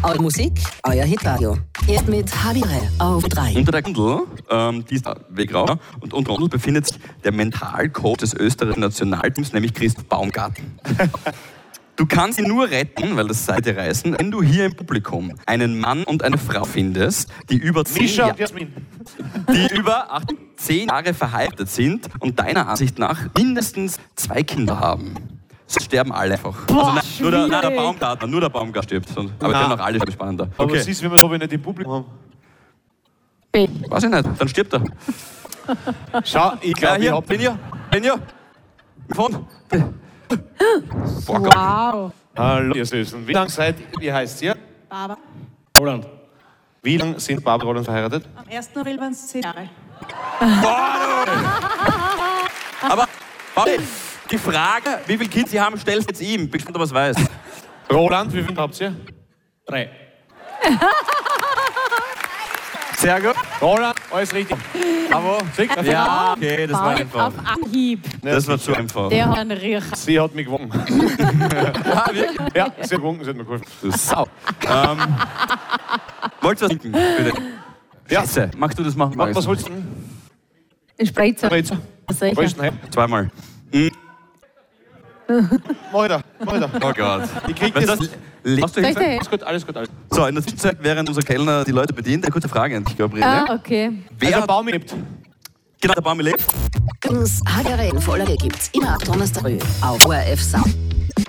Eure Musik, euer Hitradio. Jetzt mit Habire auf 3. Unter der Gondel, die ist Weg raus, und unter der Gondel befindet sich der Mentalcoach des österreichischen Nationalteams, nämlich Christoph Baumgarten. Du kannst ihn nur retten, weil das Seite reißen, wenn du hier im Publikum einen Mann und eine Frau findest, die über 10 Jahre verheiratet sind und deiner Ansicht nach mindestens 2 Kinder haben. Sonst sterben alle einfach. Boah, also nur der Baumgartner stirbt. Aber die haben noch alle spannender. Aber Okay. was ist, wenn wir so nicht im Publikum haben? B. Weiß ich nicht, dann stirbt er. Schau, ich glaube, hier, Benja. Von. Boah, Gott. Wow. Hallo, ihr Süßen. Wie lange seid ihr? Wie heißt ihr? Barbara. Roland. Wie lange sind Barbara und Roland verheiratet? Am 1. April waren es 10 Jahre. Aber die Frage, wie viele Kinder sie haben, stellst du jetzt ihm. Bin gespannt, ob er es weiß. Roland, wie viele habt ihr? 3. Sehr gut. Roland, alles richtig. Aber, ja, okay, das war Auf einfach. Anhieb. Das war zu einfach. Der hat einen Riecher. Sie hat mich gewonnen. Ja, sie hat gewonnen, sie hat mir geholfen. Du Sau. Wolltest du was trinken, bitte? Ja. Scheiße, magst du das machen? Was willst du? Ein Spritzer. Spritzer. Sicher. Wo ist denn her? Zweimal. Mach ich da. Oh Gott. Ich krieg Was das. Hast du Soll ich hingesagt? da Alles gut. So, in der Zwischenzeit, während unser Kellner die Leute bedient, eine kurze Frage an dich, Gabriele. Ah, okay. Wer Also hat Baum lebt. genau der Baum lebt? Habire in voller gibt's immer ab Donnerstag früh auf ORF Sound.